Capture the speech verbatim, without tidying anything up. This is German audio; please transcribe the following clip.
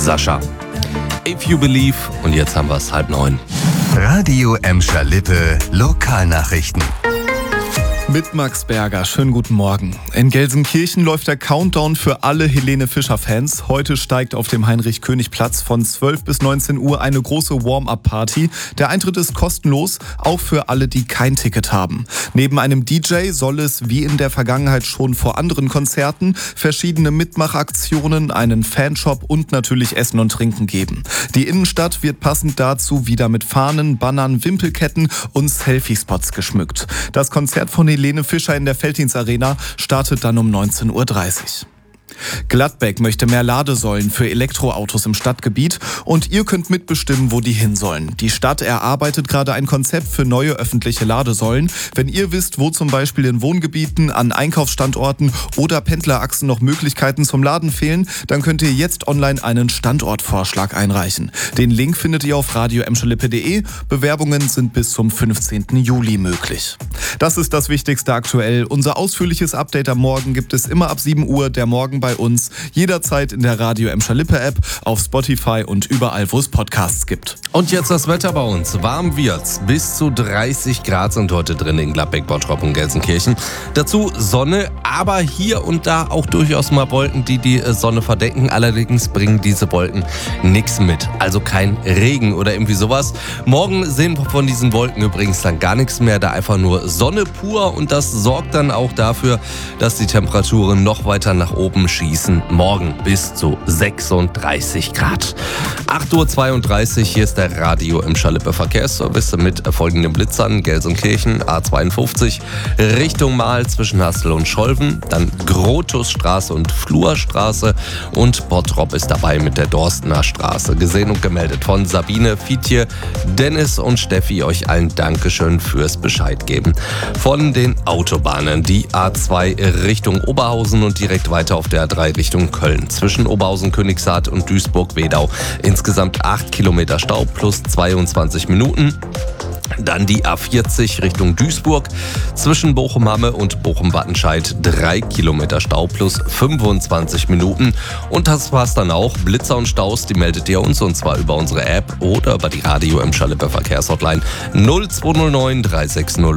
Sascha. If You Believe. Und jetzt haben wir es halb neun. Radio Emscher Lippe Lokalnachrichten. Mit Max Berger, schönen guten Morgen. In Gelsenkirchen läuft der Countdown für alle Helene Fischer-Fans. Heute steigt auf dem Heinrich-König-Platz von zwölf bis neunzehn Uhr eine große Warm-Up-Party. Der Eintritt ist kostenlos, auch für alle, die kein Ticket haben. Neben einem D J soll es, wie in der Vergangenheit schon vor anderen Konzerten, verschiedene Mitmachaktionen, einen Fanshop und natürlich Essen und Trinken geben. Die Innenstadt wird passend dazu wieder mit Fahnen, Bannern, Wimpelketten und Selfie-Spots geschmückt. Das Konzert von Helene Fischer in der Veltins-Arena startet dann um neunzehn Uhr dreißig. Gladbeck möchte mehr Ladesäulen für Elektroautos im Stadtgebiet und ihr könnt mitbestimmen, wo die hin sollen. Die Stadt erarbeitet gerade ein Konzept für neue öffentliche Ladesäulen. Wenn ihr wisst, wo zum Beispiel in Wohngebieten, an Einkaufsstandorten oder Pendlerachsen noch Möglichkeiten zum Laden fehlen, dann könnt ihr jetzt online einen Standortvorschlag einreichen. Den Link findet ihr auf radio emscher lippe punkt de. Bewerbungen sind bis zum fünfzehnten Juli möglich. Das ist das Wichtigste aktuell. Unser ausführliches Update am Morgen gibt es immer ab sieben Uhr. Der Morgen bei uns, jederzeit in der Radio Emscher Lippe App, auf Spotify und überall, wo es Podcasts gibt. Und jetzt das Wetter bei uns. Warm wird's. Bis zu dreißig Grad sind heute drin in Gladbeck, Bottrop und Gelsenkirchen. Dazu Sonne, aber hier und da auch durchaus mal Wolken, die die Sonne verdecken. Allerdings bringen diese Wolken nichts mit. Also kein Regen oder irgendwie sowas. Morgen sehen wir von diesen Wolken übrigens dann gar nichts mehr. Da einfach nur Sonne pur und das sorgt dann auch dafür, dass die Temperaturen noch weiter nach oben schießen. Morgen bis zu sechsunddreißig Grad. acht Uhr zweiunddreißig, hier ist der Radio Emscher Lippe Verkehrsservice mit folgenden Blitzern. Gelsenkirchen, A zweiundfünfzig, Richtung Mahl zwischen Hassel und Scholven. Dann Grotusstraße und Flurstraße. Und Bottrop ist dabei mit der Dorstener Straße. Gesehen und gemeldet von Sabine, Fietje, Dennis und Steffi. Euch allen Dankeschön fürs Bescheid geben. Von den Autobahnen, die A zwei Richtung Oberhausen und direkt weiter auf der A drei Richtung Köln. Zwischen Oberhausen, Königshardt und Duisburg-Wedau insgesamt acht Kilometer Stau plus zweiundzwanzig Minuten. Dann die A vierzig Richtung Duisburg. Zwischen Bochum-Hamme und Bochum-Wattenscheid drei Kilometer Stau plus fünfundzwanzig Minuten. Und das war's dann auch. Blitzer und Staus, die meldet ihr uns und zwar über unsere App oder über die Radio Emscher Lippe Verkehrshotline null zwei null neun drei sechs null